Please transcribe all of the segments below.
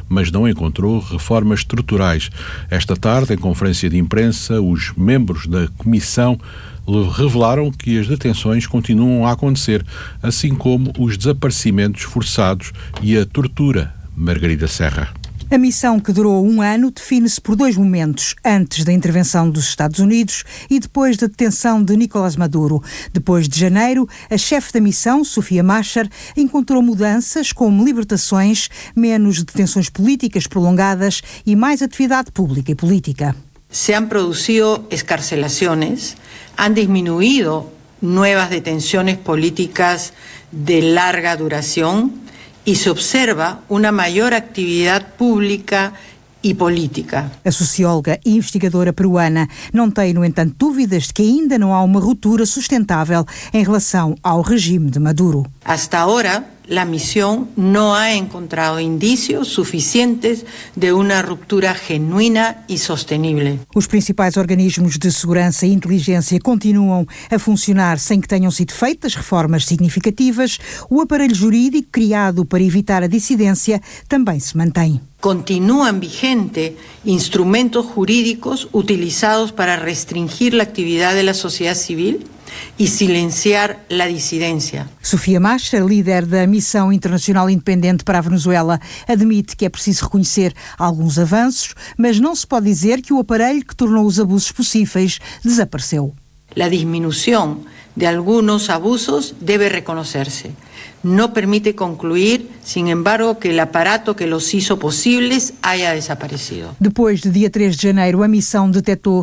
mas não encontrou reformas estruturais. Esta tarde, em conferência de imprensa, os membros da Comissão revelaram que as detenções continuam a acontecer, assim como os desaparecimentos forçados e a tortura. Margarida Serra. A missão, que durou 1 ano, define-se por 2 momentos: antes da intervenção dos Estados Unidos e depois da detenção de Nicolás Maduro. Depois de janeiro, a chefe da missão, Sofia Macher, encontrou mudanças como libertações, menos detenções políticas prolongadas e mais atividade pública e política. Se han producido excarcelaciones, han disminuido nuevas detenciones políticas de larga duración e se observa uma maior atividade pública e política. A socióloga e investigadora peruana não tem, no entanto, dúvidas de que ainda não há uma ruptura sustentável em relação ao regime de Maduro. Hasta ahora, la misión no ha encontrado indicios suficientes de una ruptura genuina y sostenible. Os principais organismos de segurança e inteligência continuam a funcionar sem que tenham sido feitas reformas significativas. O aparelho jurídico criado para evitar a dissidência também se mantém. Continúan vigentes instrumentos jurídicos utilizados para restringir la actividad de la sociedad civil e silenciar a dissidência. Sofia Macher, líder da Missão Internacional Independente para a Venezuela, admite que é preciso reconhecer alguns avanços, mas não se pode dizer que o aparelho que tornou os abusos possíveis desapareceu. A diminuição de alguns abusos deve reconocerse. No permite concluir, sin embargo, que el aparato que los hizo posibles haya desaparecido. Depois de dia 3 de janeiro, a missão detectou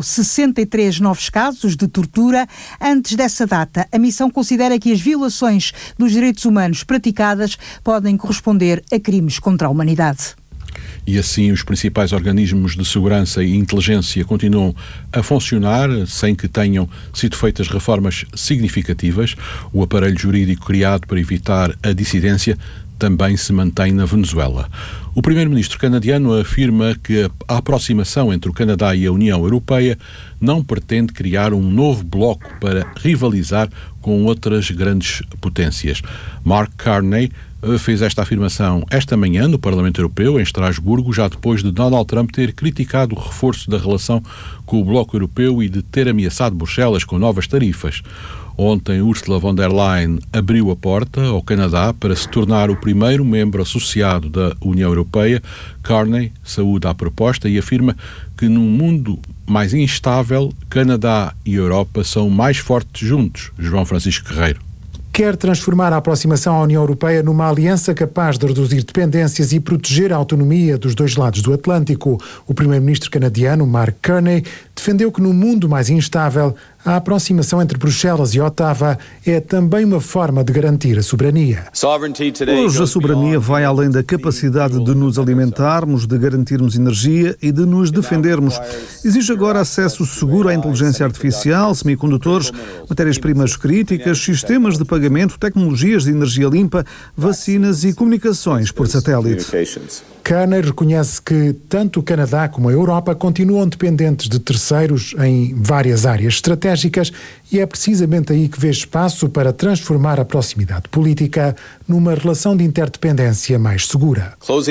63 novos casos de tortura. Antes dessa data, a missão considera que as violações dos direitos humanos praticadas podem corresponder a crimes contra a humanidade. E assim os principais organismos de segurança e inteligência continuam a funcionar sem que tenham sido feitas reformas significativas. O aparelho jurídico criado para evitar a dissidência também se mantém na Venezuela. O primeiro-ministro canadiano afirma que a aproximação entre o Canadá e a União Europeia não pretende criar um novo bloco para rivalizar com outras grandes potências. Mark Carney fez esta afirmação esta manhã no Parlamento Europeu, em Estrasburgo, já depois de Donald Trump ter criticado o reforço da relação com o Bloco Europeu e de ter ameaçado Bruxelas com novas tarifas. Ontem, Ursula von der Leyen abriu a porta ao Canadá para se tornar o primeiro membro associado da União Europeia. Carney saúda a proposta e afirma que num mundo mais instável, Canadá e Europa são mais fortes juntos. João Francisco Guerreiro. Quer transformar a aproximação à União Europeia numa aliança capaz de reduzir dependências e proteger a autonomia dos dois lados do Atlântico. O primeiro-ministro canadiano, Mark Carney, defendeu que no mundo mais instável, a aproximação entre Bruxelas e Ottawa é também uma forma de garantir a soberania. Hoje a soberania vai além da capacidade de nos alimentarmos, de garantirmos energia e de nos defendermos. Exige agora acesso seguro à inteligência artificial, semicondutores, matérias-primas críticas, sistemas de pagamento, tecnologias de energia limpa, vacinas e comunicações por satélite. Carney reconhece que tanto o Canadá como a Europa continuam dependentes de terceiros em várias áreas estratégicas e é precisamente aí que vê espaço para transformar a proximidade política numa relação de interdependência mais segura.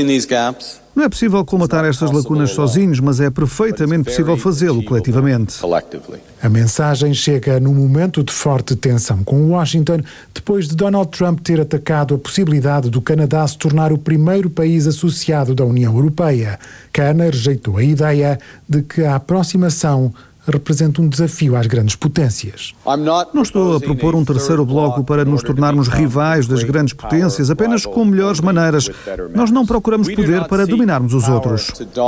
Não é possível colmatar estas lacunas sozinhos, mas é perfeitamente possível fazê-lo coletivamente. A mensagem chega num momento de forte tensão com Washington, depois de Donald Trump ter atacado a possibilidade do Canadá se tornar o primeiro país associado da União Europeia. Carney rejeitou a ideia de que a aproximação representa um desafio às grandes potências. Não estou a propor um terceiro bloco para nos tornarmos rivais das grandes potências, apenas com melhores maneiras. Nós não procuramos poder para dominarmos os outros.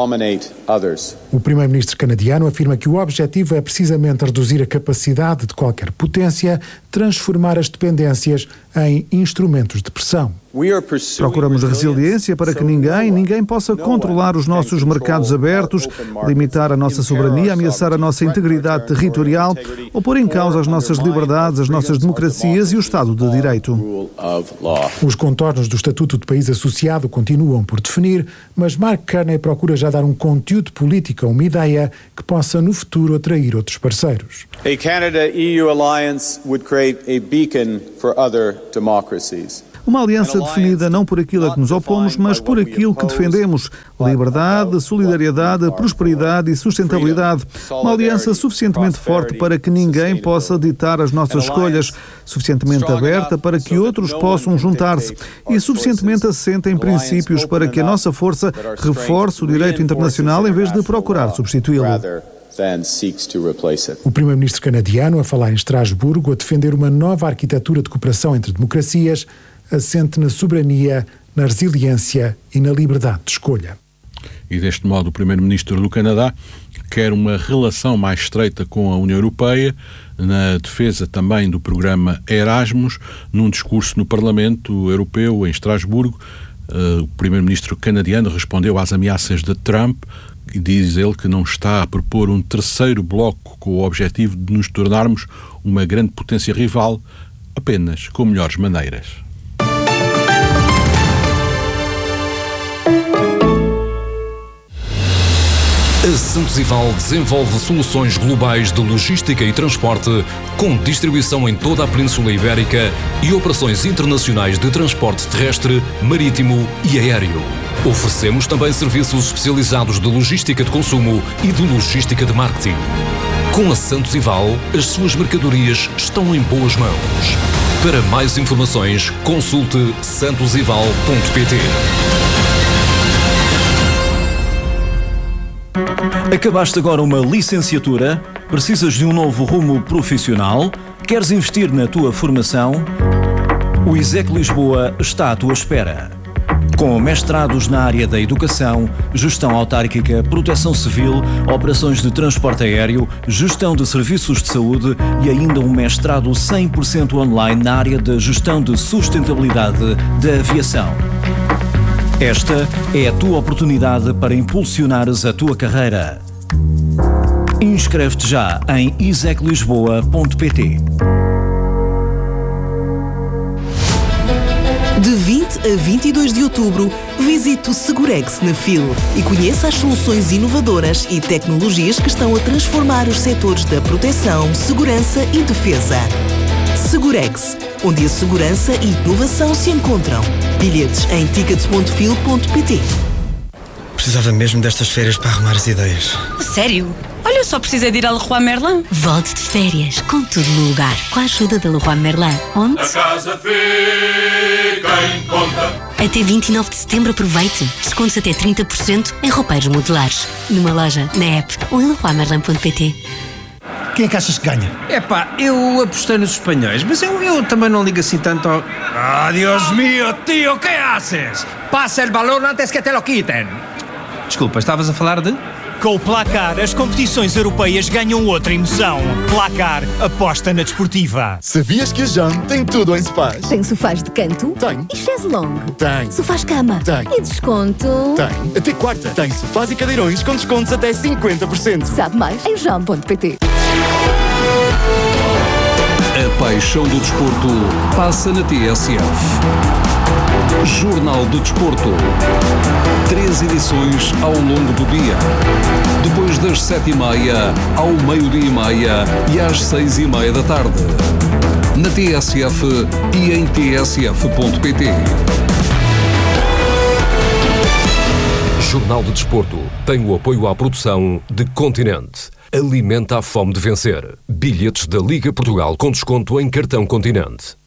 O primeiro-ministro canadiano afirma que o objetivo é precisamente reduzir a capacidade de qualquer potência, transformar as dependências em instrumentos de pressão. Procuramos resiliência para que ninguém possa controlar os nossos mercados abertos, limitar a nossa soberania, ameaçar a nossa integridade territorial ou pôr em causa as nossas liberdades, as nossas democracias e o Estado de Direito. Os contornos do Estatuto de País Associado continuam por definir, mas Mark Carney procura já dar um conteúdo político a uma ideia que possa no futuro atrair outros parceiros. A Canada-EU alliance would create a beacon for other democracies. Uma aliança definida não por aquilo a que nos opomos, mas por aquilo que defendemos. Liberdade, solidariedade, prosperidade e sustentabilidade. Uma aliança suficientemente forte para que ninguém possa ditar as nossas escolhas, suficientemente aberta para que outros possam juntar-se e suficientemente assente em princípios para que a nossa força reforce o direito internacional em vez de procurar substituí-lo. O primeiro-ministro canadiano a falar em Estrasburgo, a defender uma nova arquitetura de cooperação entre democracias, assente na soberania, na resiliência e na liberdade de escolha. E deste modo o primeiro-ministro do Canadá quer uma relação mais estreita com a União Europeia, na defesa também do programa Erasmus. Num discurso no Parlamento Europeu em Estrasburgo, o primeiro-ministro canadiano respondeu às ameaças de Trump e diz ele que não está a propor um terceiro bloco com o objetivo de nos tornarmos uma grande potência rival, apenas com melhores maneiras. A Santos Ival desenvolve soluções globais de logística e transporte, com distribuição em toda a Península Ibérica e operações internacionais de transporte terrestre, marítimo e aéreo. Oferecemos também serviços especializados de logística de consumo e de logística de marketing. Com a Santos Ival, as suas mercadorias estão em boas mãos. Para mais informações, consulte santosival.pt. Acabaste agora uma licenciatura? Precisas de um novo rumo profissional? Queres investir na tua formação? O ISEC Lisboa está à tua espera. Com mestrados na área da educação, gestão autárquica, proteção civil, operações de transporte aéreo, gestão de serviços de saúde e ainda um mestrado 100% online na área da gestão de sustentabilidade da aviação. Esta é a tua oportunidade para impulsionares a tua carreira. Inscreve-te já em iseclisboa.pt. De 20 a 22 de outubro, visite o Segurex na FIL e conheça as soluções inovadoras e tecnologias que estão a transformar os setores da proteção, segurança e defesa. Segurex, onde a segurança e inovação se encontram. Bilhetes em tickets.fil.pt. Precisava mesmo destas férias para arrumar as ideias. Sério? Olha, só precisei de ir ao Leroy Merlin. Volte de férias, com tudo no lugar, com a ajuda da Leroy Merlin. Onde? A casa fica em conta. Até 29 de setembro aproveite. Descontos até 30% em roupeiros modulares. Numa loja, na app ou em leroymerlin.pt. Quem é que achas que ganha? Eu apostei nos espanhóis, mas eu também não ligo assim tanto ao... Ah, Dios mío, tío, ¿qué haces? Pasa el balón antes que te lo quiten. Desculpa, estavas a falar de... Com o Placar, as competições europeias ganham outra emoção. Placar, aposta na desportiva. Sabias que a Jam tem tudo em sofás? Tem sofás de canto? Tem. E chaise longue? Tem. Sofás-cama? Tem. E desconto? Tem. Até quarta. Tem sofás e cadeirões com descontos até 50%. Sabe mais em jam.pt. A paixão do desporto passa na TSF. Jornal do Desporto. 3 edições ao longo do dia. Depois das 7h30, ao meio-dia-e-meia e às 6h30 da tarde. Na TSF e em tsf.pt. Jornal do Desporto tem o apoio à produção de Continente. Alimenta a fome de vencer. Bilhetes da Liga Portugal com desconto em cartão Continente.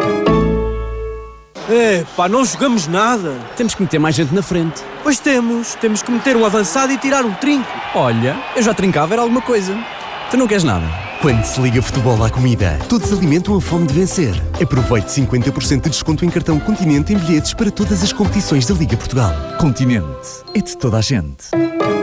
Não jogamos nada. Temos que meter mais gente na frente. Pois temos que meter um avançado e tirar um trinco. Olha, eu já trincava, era alguma coisa. Tu não queres nada? Quando se liga futebol à comida, todos alimentam a fome de vencer. Aproveite 50% de desconto em cartão Continente em bilhetes para todas as competições da Liga Portugal. Continente, é de toda a gente.